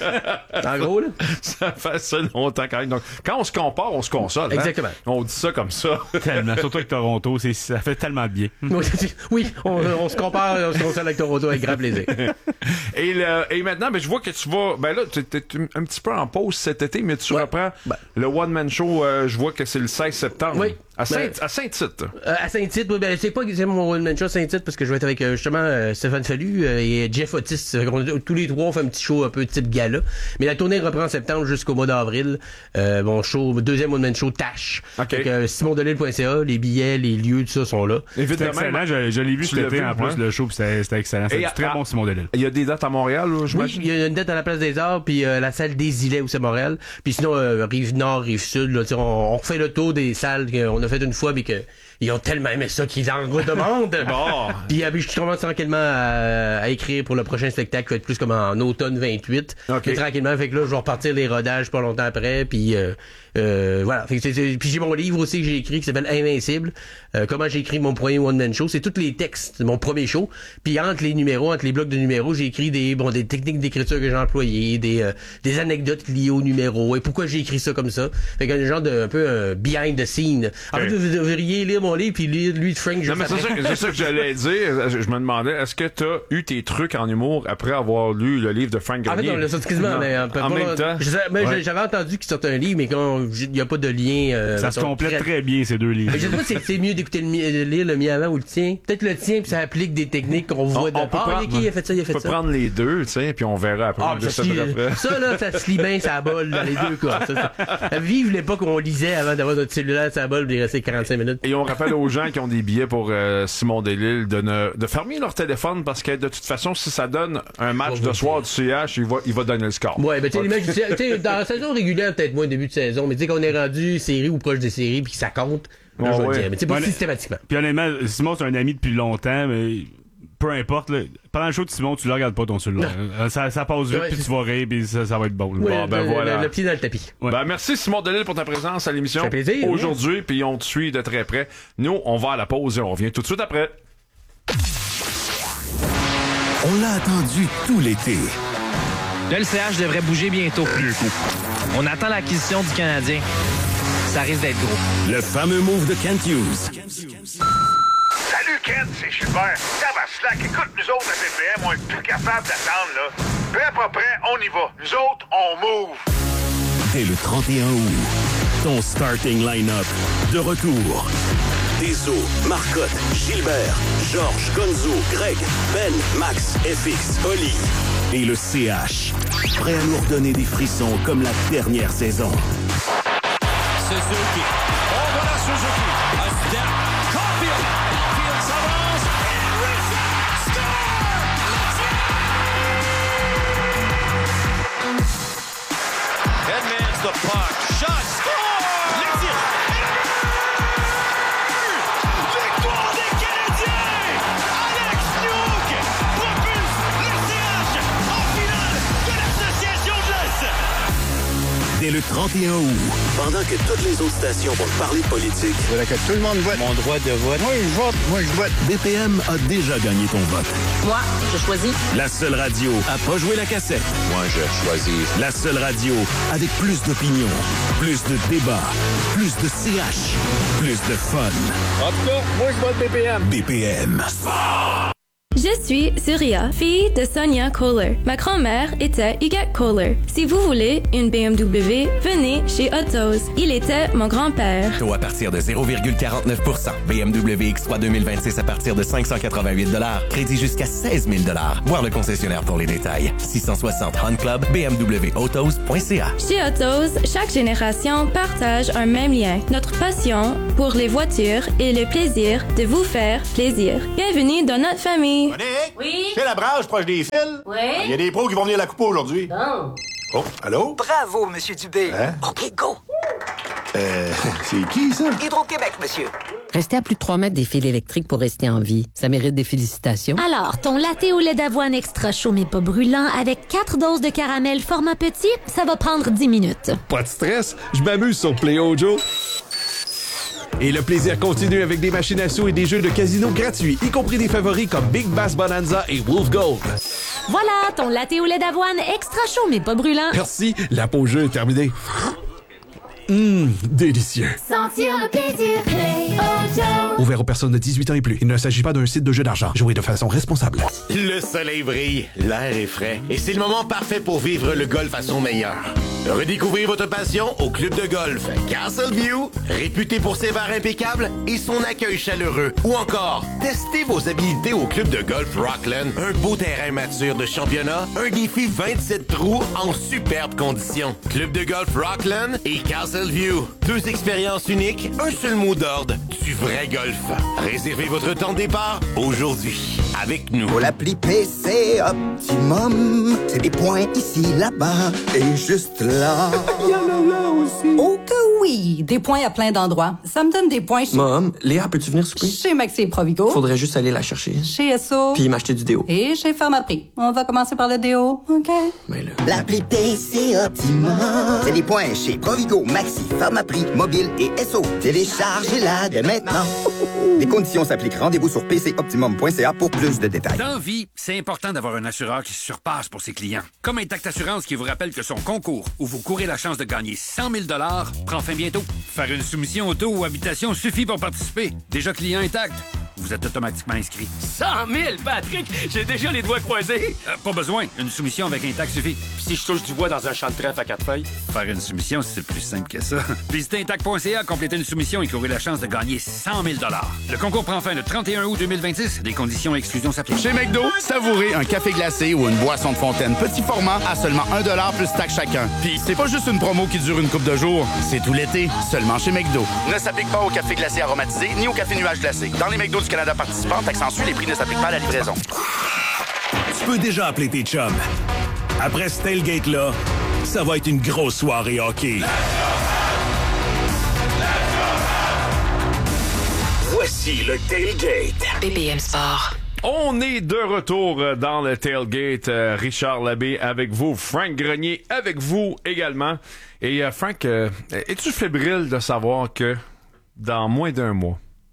En gros, là. Ça fait assez longtemps quand même. Donc, quand on se compare, on se console. Exactement. Hein? On dit ça comme ça. Tellement. Surtout avec Toronto, c'est, ça fait tellement de bien. Oui, on, on se compare, on se console avec Toronto avec grand plaisir. Et, le, et maintenant, ben, je vois que tu vas... Ben là, tu es un petit peu en pause cet été, mais tu Ouais. reprends Ben. le One Man Show. Euh, je vois que c'est le seize septembre. Oui. À Saint- Ben. à Saint-Tite. Euh, à Saint-Tite, oui, ben, c'est pas que c'est mon one man show à Saint-Tite parce que je vais être avec euh, justement euh, Stéphane Fallu euh, et Jeff Otis. Euh, on- tous les trois, on fait un petit show un peu type gala. Mais la tournée reprend en septembre jusqu'au mois d'avril. Euh, mon show, mon deuxième one man show Tash. OK. Fait que, euh, simon delille point c a, les billets, les lieux, tout ça sont là. C'est excellent. Je, je l'ai vu Tu cet l'as été vu, en ouais. plus, le show, puis c'était, c'était excellent. C'est Et du à- très à- bon Simon Delille. Il y a des dates à Montréal, là, Oui, j'imagine? il y a une dette à la Place des Arts, puis euh, la salle des Îlets aussi à Montréal. Puis sinon, euh, Rive-Nord, Rive-Sud, là, tu sais, on, on refait le tour des salles qu'on a fait une fois, mais que ils ont tellement aimé ça qu'ils en redemandent. Bon. Puis euh, je commence tranquillement à, à écrire pour le prochain spectacle qui va être plus comme en automne vingt-huit. OK. Puis tranquillement, fait que là, je vais repartir les rodages pas longtemps après, puis euh, euh, voilà. Fait que c'est- c'est- puis j'ai mon livre aussi que j'ai écrit qui s'appelle Invincible. Euh, comment j'ai écrit mon premier one-man show. C'est tous les textes de mon premier show. Puis entre les numéros, entre les blocs de numéros, j'ai écrit des bon des techniques d'écriture que j'ai employées, des euh, des anecdotes liées aux numéros et pourquoi j'ai écrit ça comme ça. Fait qu'un genre de un peu un behind the scene. En OK. fait, vous devriez lire mon livre puis lire lui de Frank Non, juste mais c'est après. ça, que- c'est ça que j'allais dire. Je, je me demandais, est-ce que tu as eu tes trucs en humour après avoir lu le livre de Frank En fait, Garnier? on l'a sorti quasiment, Non. mais on peut en pas- même temps. je sais- mais Ouais. J'avais entendu qu'il sortait un livre, mais quand il n'y a pas de lien. euh, Ça se mettons, complète très- très bien, ces deux livres. Mais je sais pas si c'est mieux d'écouter le, mi- de lire le mien avant ou le tien. Peut-être le tien, puis ça applique des techniques qu'on voit de on peut ah, prendre- ok, il a fait ça, il a On fait peut ça. prendre les deux, tu sais, puis on verra après. Ah, on ça, se décidera lit- après. ça, là, ça se lit bien, ça bol dans les deux cas. Ça, ça- Vive l'époque où on lisait avant d'avoir notre cellulaire, ça bol, puis rester quarante-cinq minutes. Et on rappelle aux gens qui ont des billets pour euh, Simon Delille de, ne, de fermer leur téléphone parce que de toute façon, si ça donne un match de soir du C H, il va, il va donner le score. Ouais, ben tu sais, les matchs du- tu sais, dans la saison régulière, peut-être moins début de saison, mais tu sais qu'on est rendu série ou proche des séries, puis que ça compte, là, Ouais, je vais ouais. le dire. Mais tu sais, pas Ouais, systématiquement. Puis honnêtement, Simon, c'est un ami depuis longtemps, mais peu importe. Là, pendant le show de Simon, tu le regardes pas ton cellulaire. Euh, Ça, ça passe vite, Ouais, puis c'est- tu vas rire, puis ça, ça va être bon. là. Ouais, Bon, ben le, voilà. le- le pied dans le tapis. Ouais. Ben, merci Simon Delille pour ta présence à l'émission Ça fait plaisir, oui. aujourd'hui, puis on te suit de très près. Nous, on va à la pause et on revient tout de suite après. On l'a attendu tout l'été. Là, le C H devrait bouger bientôt. On attend l'acquisition du Canadien. Ça risque d'être gros. Le fameux move de Kent Hughes. Salut Ken, c'est Gilbert. Tabarnak, écoute, nous autres à P P M, on est plus capable d'attendre, là. Prêt, pas prêt, on y va. Nous autres, on move. Dès le trente et un août, ton starting line-up de retour. Deso, Marcotte, Gilbert, Georges, Gonzo, Greg, Ben, Max, F X, Oli et le C H. Prêt à nous redonner des frissons comme la dernière saison. Suzuki. Oh, voilà Suzuki. Un step. Caulfield. Field s'avance. Henderson. Score! Edmonds, the puck. Shot. Score! Les tirs. Victoire des Canadiens! Alex Newhook propulse le C H en finale de l'Association de l'Est! Dès le trente et un août, pendant que toutes les autres stations vont parler politique, Voilà que tout le monde vote. Mon droit de vote. Moi, je vote. Moi, je vote. B P M a déjà gagné ton vote. Moi, je choisis. La seule radio à pas jouer la cassette. Moi, je choisis. La seule radio avec plus d'opinion, plus de débats, plus de C H, plus de fun. En tout cas, moi, je vote B P M. B P M. Je suis Surya, fille de Sonia Kohler. Ma grand-mère était Huguette Kohler. Si vous voulez une B M W, venez chez Autos. Il était mon grand-père. Taux à partir de zéro virgule quarante-neuf pour cent. B M W X trois deux mille vingt-six à partir de cinq cent quatre-vingt-huit dollars. Crédit jusqu'à seize mille dollars. Voir le concessionnaire pour les détails. six cent soixante Hunt Club, B M W autos point C A. Chez Autos, chaque génération partage un même lien. Notre passion pour les voitures et le plaisir de vous faire plaisir. Bienvenue dans notre famille. Monique? Oui? C'est la branche proche des fils? Oui? Il y a des pros qui vont venir la couper aujourd'hui. Bon. Oh, allô? Bravo, Monsieur Dubé. Hein? OK, go! Euh, c'est qui, ça? Hydro-Québec, monsieur. Rester à plus de trois mètres des fils électriques pour rester en vie, ça mérite des félicitations. Alors, ton latte au lait d'avoine extra chaud mais pas brûlant avec quatre doses de caramel format petit, ça va prendre dix minutes. Pas de stress, je m'amuse sur PlayOjo. Et le plaisir continue avec des machines à sous et des jeux de casino gratuits, y compris des favoris comme Big Bass Bonanza et Wolf Gold. Voilà, ton latte au lait d'avoine extra chaud mais pas brûlant. Merci, la pause jeu est terminée. Hum, délicieux. Sentir le plaisir PlayOjo. Ouvert aux personnes de dix-huit ans et plus. Il ne s'agit pas d'un site de jeu d'argent. Jouez de façon responsable. Le soleil brille, l'air est frais et c'est le moment parfait pour vivre le golf à son meilleur. Redécouvrez votre passion au club de golf Castleview, réputé pour ses bars impeccables et son accueil chaleureux. Ou encore, testez vos habiletés au club de golf Rockland, un beau terrain mature de championnat, un défi vingt-sept trous en superbes conditions. Club de golf Rockland et Castleview, deux expériences uniques, un seul mot d'ordre, du vrai golf. Réservez votre temps de départ aujourd'hui avec nous. Pour l'appli P C Optimum, c'est des points ici, là-bas et juste là. Il y en a là aussi. Oh que oui! Des points à plein d'endroits. Ça me donne des points chez... Mom, Léa, peux-tu venir souper? Chez Maxi et Provigo. Faudrait juste aller la chercher. Chez S O. Puis m'acheter du déo. Et chez Pharmaprix. On va commencer par le déo, OK? Mais là... L'appli P C Optimum, c'est des points chez Provigo, Maxi, Pharmaprix, Mobile et S O. Téléchargez-la dès maintenant. Les conditions s'appliquent. Rendez-vous sur p c optimum point c a pour plus de détails. Dans la vie, c'est important d'avoir un assureur qui se surpasse pour ses clients. Comme Intact Assurance qui vous rappelle que son concours, où vous courez la chance de gagner cent mille dollars, prend fin bientôt. Faire une soumission auto ou habitation suffit pour participer. Déjà client Intact, vous êtes automatiquement inscrit. cent mille, Patrick! J'ai déjà les doigts croisés! Euh, pas besoin. Une soumission avec Intact suffit. Puis si je touche du bois dans un champ de trèfle à quatre feuilles? Faire une soumission, c'est plus simple que ça. Visitez intact point c a, complétez une soumission et courez la chance de gagner cent mille dollars. Le concours prend fin le trente et un août deux mille vingt-six. Des conditions et exclusions s'appliquent. Chez McDo, savourez un café glacé ou une boisson de fontaine petit format à seulement un dollar plus taxe chacun. Puis c'est pas juste une promo qui dure une couple de jours, c'est tout l'été, seulement chez McDo. Ne s'applique pas au café glacé aromatisé ni au café nuage glacé. Dans les McDo du Canada participants, taxe en sus, les prix ne s'appliquent pas à la livraison. Tu peux déjà appeler tes chums. Après ce tailgate-là, ça va être une grosse soirée hockey. Voici le tailgate. B B M Sport. On est de retour dans le tailgate. Euh, Richard Labbé avec vous, Frank Grenier avec vous également. Et euh, Frank, euh, es-tu fébrile de savoir que dans moins d'un mois,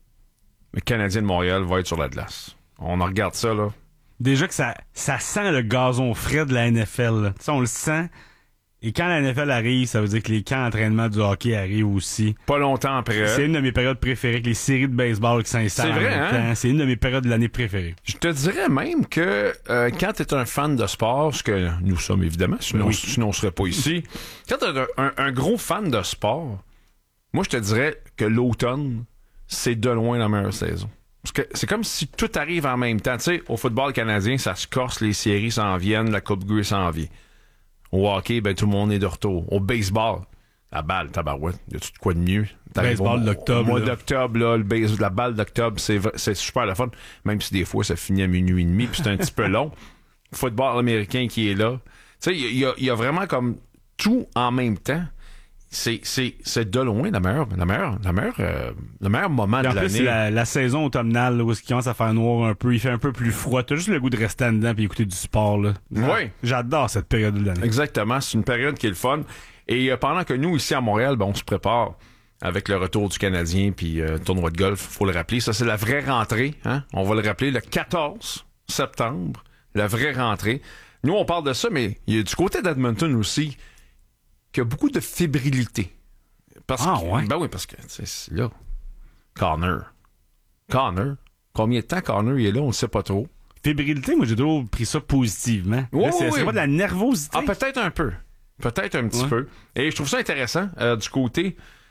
le Canadien de Montréal va être sur la glace? On en regarde ça, là. Déjà que ça, ça sent le gazon frais de la N F L. Tu sais, on le sent. Et quand la N F L arrive, ça veut dire que les camps d'entraînement du hockey arrivent aussi. Pas longtemps après. C'est une de mes périodes préférées, que les séries de baseball qui s'installent. C'est vrai, en même hein? temps. C'est une de mes périodes de l'année préférées. Je te dirais même que euh, quand t'es un fan de sport, ce que nous sommes évidemment, sinon, oui. sinon on serait pas ici. Quand t'es un, un, un gros fan de sport, moi je te dirais que l'automne, c'est de loin la meilleure saison. Parce que c'est comme si tout arrive en même temps. Tu sais, au football canadien, ça se corse, les séries s'en viennent, la Coupe Grey s'en vient. Au hockey, ben tout le monde est de retour. Au baseball, la balle, tabarouette, y a-tu de quoi de mieux? Baseball d'octobre. Au mois là. d'octobre, là, le base, la balle d'octobre, c'est, c'est super le fun. Même si des fois, ça finit à minuit et demi, puis c'est un petit peu long. Football américain qui est là. Tu sais, il y, y, y a vraiment comme tout en même temps. C'est, c'est, c'est de loin la meilleure, la meilleure, la meilleure, euh, le meilleur moment de en l'année. plus, c'est la, la saison automnale là, où il commence à faire noir un peu, il fait un peu plus froid. T'as juste le goût de rester en dedans et écouter du sport. Là. Oui. J'adore cette période de l'année. Exactement, c'est une période qui est le fun. Et euh, pendant que nous, ici à Montréal, ben, on se prépare avec le retour du Canadien puis euh, tournoi de golf, faut le rappeler. Ça, c'est la vraie rentrée. Hein? On va le rappeler le quatorze septembre, la vraie rentrée. Nous, on parle de ça, mais il y a du côté d'Edmonton aussi qu'il y a beaucoup de fébrilité. Parce ah, que, ouais? Ben oui, parce que, c'est là, Connor. Connor. Combien de temps Connor il est là, on ne sait pas trop. Fébrilité, moi, j'ai toujours pris ça positivement. Oui, là, c'est, oui. c'est pas de la nervosité. Ah, peut-être un peu. Peut-être un petit ouais. peu. Et je trouve ça intéressant euh, du côté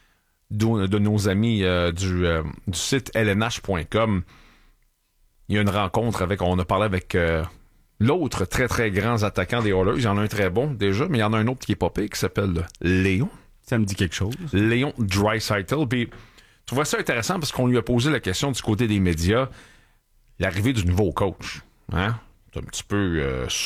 de, de nos amis euh, du, euh, du site L N H point com. Il y a une rencontre avec, on a parlé avec euh, l'autre très très grand attaquant des Oilers. Il y en a un très bon déjà, mais il y en a un autre qui est pas pire qui s'appelle Léon. Ça me dit quelque chose. Léon Draisaitl. Puis je trouvais ça intéressant parce qu'on lui a posé la question du côté des médias, l'arrivée du nouveau coach. Hein? C'est un petit peu euh,